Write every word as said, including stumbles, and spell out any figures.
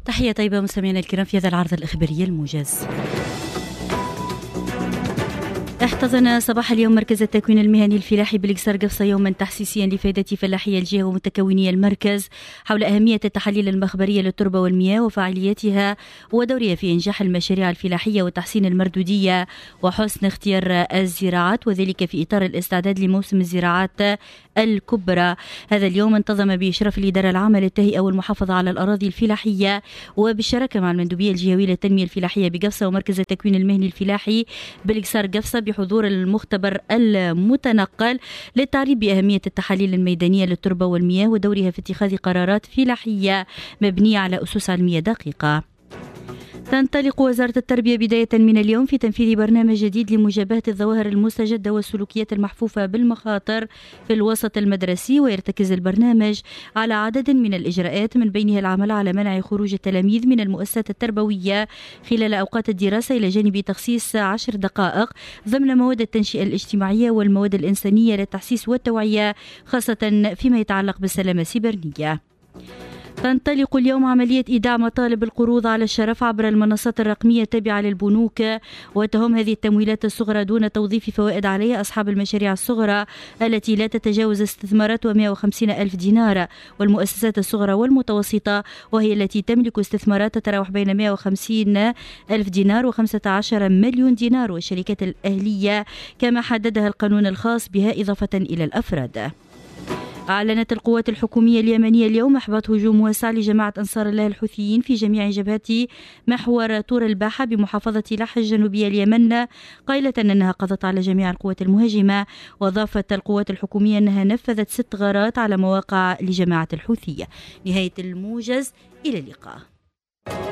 تحية طيبة مستمعينا الكرام في هذا العرض الإخباري الموجز. احتضن صباح اليوم مركز التكوين المهني الفلاحي بالكسار قفصة يوما تحسيسيا لفائدة فلاحي الجهة ومتكوني المركز حول أهمية التحاليل المخبرية للتربة والمياه وفاعليتها ودورها في إنجاح المشاريع الفلاحية وتحسين المردودية وحسن اختيار الزراعات، وذلك في إطار الاستعداد لموسم الزراعات الكبرى. هذا اليوم انتظم بإشراف الإدارة العامة للتهيئة والمحافظة على الأراضي الفلاحية وبالشراكة مع المندوبية الجهوية للتنمية الفلاحية بقفصة ومركز التكوين المهني الفلاحي بالكسار قفصة بحضور المختبر المتنقل للتعريف بأهمية التحاليل الميدانية للتربة والمياه ودورها في اتخاذ قرارات فلاحية مبنية على أسس علمية دقيقة. تنطلق وزارة التربية بداية من اليوم في تنفيذ برنامج جديد لمجابهة الظواهر المستجدة والسلوكيات المحفوفة بالمخاطر في الوسط المدرسي، ويرتكز البرنامج على عدد من الإجراءات من بينها العمل على منع خروج التلاميذ من المؤسسات التربوية خلال أوقات الدراسة، إلى جانب تخصيص عشر دقائق ضمن مواد التنشئة الاجتماعية والمواد الإنسانية للتحسيس والتوعية خاصة فيما يتعلق بالسلامة السيبرانية. تنطلق اليوم عملية إيداع مطالب القروض على الشرف عبر المنصات الرقمية التابعة للبنوك، وتهم هذه التمويلات الصغرى دون توظيف فوائد عليها أصحاب المشاريع الصغرى التي لا تتجاوز استثماراتها مئة وخمسين ألف دينار، والمؤسسات الصغرى والمتوسطة وهي التي تملك استثمارات تتراوح بين مئة وخمسين ألف دينار وخمسة عشر مليون دينار، والشركات الأهلية كما حددها القانون الخاص بها إضافة إلى الأفراد. أعلنت القوات الحكومية اليمنية اليوم إحباط هجوم واسع لجماعة أنصار الله الحوثيين في جميع جبهات محور طور الباحة بمحافظة لح الجنوبية اليمن، قائلة أنها قضت على جميع القوات المهاجمة. وأضافت القوات الحكومية أنها نفذت ست غارات على مواقع لجماعة الحوثية. نهاية الموجز، إلى اللقاء.